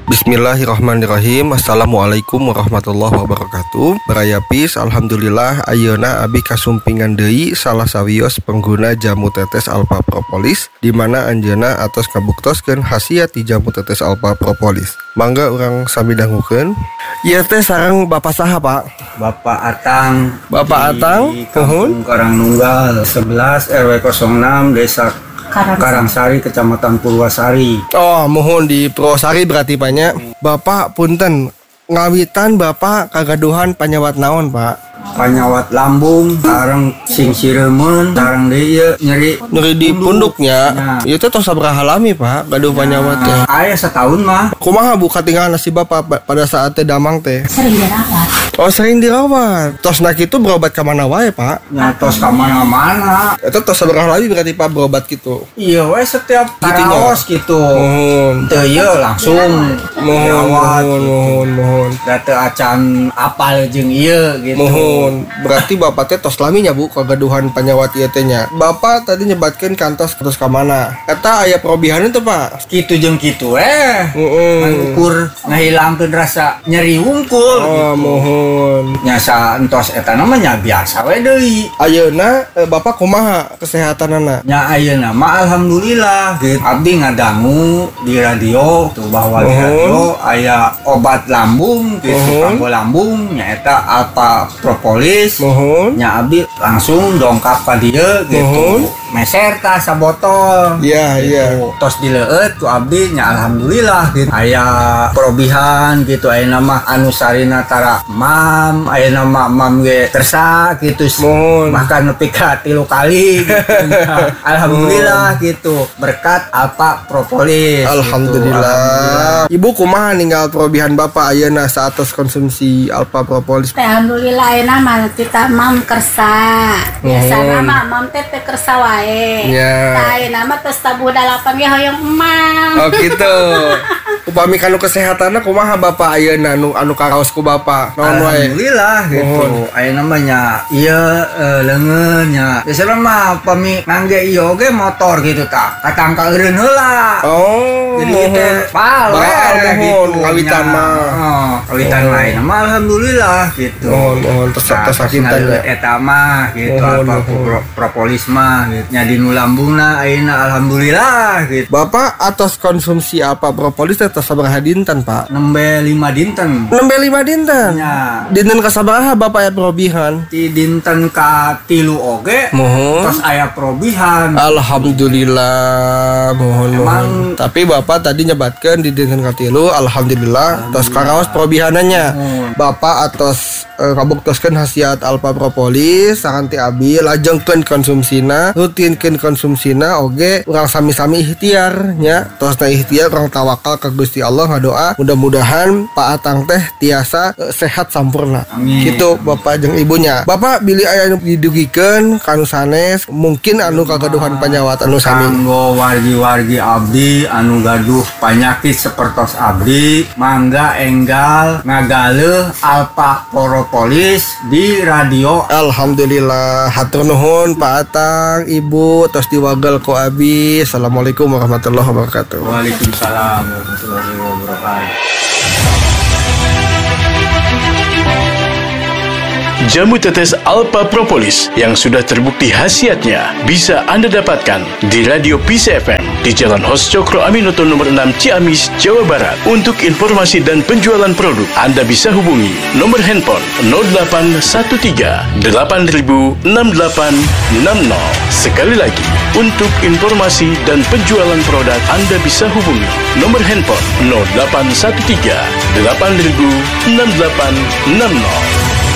Bismillahirrahmanirrahim. Assalamualaikum warahmatullahi wabarakatuh. Barayapis, alhamdulillah ayeuna abi kasumpingan deui salah sawios pengguna jamu tetes Alpha Propolis, di mana anjeunna atos kabuktoskeun khasiat ti jamu tetes Alpha Propolis. Mangga urang sami dangukeun. Ieu teh sareng Bapak saha, Pak? Bapak Atang. Bapak Atang, Kampung Karangnunggal 11 RW 06 Desa Karangsari, Kecamatan Purwasari. Oh, mohon di Purwasari berarti banyak. Bapak punten, ngawitan Bapak kagaduhan panyawat naon, Pak? Panyawat lambung, sareng sing siremen, sareng deui nyeri Di punduknya. Ieu teh tos sabaraha lami, Pak? Gaduh panyawat teh. Aya setahun mah. Kumaha Bu katinggalan si Bapak pada saat teh damang teh? Sering dirawat. Oh, sering dirawat. Tos na kitu berobat ka mana wae, Pak? Nyatos ka mana-mana. Eta tos sabaraha lami berarti Pak berobat kitu? Iya we setiap karaos gitu. Mohon. Teu ieu langsung Mohon. da teu acan apal jeung ieu gitu. Mohon. Berarti Bapak teh tos lami nya Bu kagaduhan panyawat ieu teh nya. Bapak tadi nyebatkeun kantos ka mana? Eta aya perobihan teh, Pak? Kitu jeung kitu ukur ngahilangkeun rasa nyeri wungkul. Oh, mohon. Nyasa entos eta namanya biasa we deui. Ayeuna Bapak kumaha kesehatanana? Nya ayeuna mah alhamdulillah gitu. Abdi ngadangu di radio tuh bahwa di radio aya obat lambung gitu, kanggo lambung nyaeta Alpha Propolis. Nya abdi langsung dongkap ka dieu gitu. Meser tah sabotol. Iya. Tos dileueut ku abdi nya alhamdulillah gitu. Aya perobihan gitu, ayeuna mah anu sarina tara mam, ayeuna mah mam ge tersa gitu. Bahkan nepi ka 3 kali gitu. Alhamdulillah gitu. Berkat Alpha Propolis. Alhamdulillah. Ibu kumaha ninggal perobihan Bapak ayeuna saatos konsumsi Alpha Propolis? Alhamdulillah ayeuna mah kita mam kersa. Biasana mah mam teh kersa wae. Ya. Ayeuna mah tos tabuh dalapan ge hoyong emang. Oh gitu. Upami kanu kesehatanna kumaha Bapak ayeuna anu karaos ku Bapak? Naon wae? Alhamdulillah gitu. Ayeuna mah nya ieu leungeun nya. Biasana mah upami ngangge ieu ge motor gitu tah. Katangka eureun heula. Oh. Jadi teh baal gitu. Ngawitan mah. Kawitan lain mah alhamdulillah gitu. Mohon tos sakinten eta mah gitu. Alpha Propolis mah gitu. Nya di nu lambungna ayeuna alhamdulillah gitu. Bapak atas konsumsi Alpha Propolis teh sabaraha dinten, Pak? Nembe 5 dinten. Nembe 5 dinten. Ya. Dinten ka sabaraha Bapak aya perobihan? Di dinten ka 3 oge. Terus aya perobihan. Alhamdulillah. Mohon. Tapi Bapak tadi nyebatkeun di dinten ka 3, alhamdulillah. Tos karaos perobihananya. Bapak atos kabuktoskeun khasiat Alpha Propolis saran ti abi lajengkeun konsumsina, rutinkeun konsumsina oge urang sami-sami ikhtiar nya. Tosna ikhtiar urang tawakal ka Gusti Allah ngadoa mudah-mudahan Pak Atang teh tiasa sehat sampurna. Gitu Bapak jeung ibunya. Bapak bilih aya anu didugikeun kanu sanes mungkin anu kagaduhan panyawat anu sami. Kanggo wargi-wargi abdi anu gaduh panyakit sapertos abdi, mangga enggal ngagaleuh Alpha Propolis di radio. Alhamdulillah, hatur nuhun Pak Atang, Ibu, tos diwagel ku abi. Assalamualaikum warahmatullahi wabarakatuh. Waalaikumsalam warahmatullahi wabarakatuh. Jamu tetes Alpha Propolis yang sudah terbukti khasiatnya bisa Anda dapatkan di Radio Peace FM di Jalan Hos Cokro Aminoto nomor 6 Ciamis, Jawa Barat. Untuk informasi dan penjualan produk, Anda bisa hubungi nomor handphone 0813 8000 6860. Sekali lagi, untuk informasi dan penjualan produk, Anda bisa hubungi nomor handphone 0813 8000 6860.